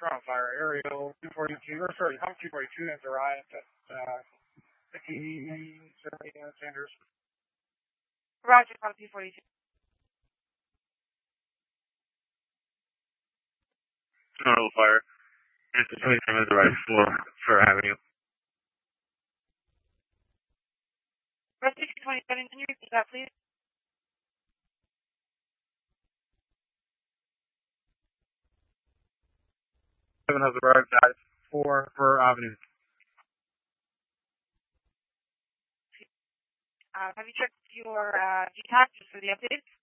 Toronto Fire, Aerial 242, or sorry, Hum 242 has arrived at 58 Sanders. Roger, Hum 242. Toronto Fire, Answer 27 has arrived for Avenue. Rescue 227, can you repeat that, please? Has arrived at 4 for Avenue. Have you checked your GTAC just for the updates?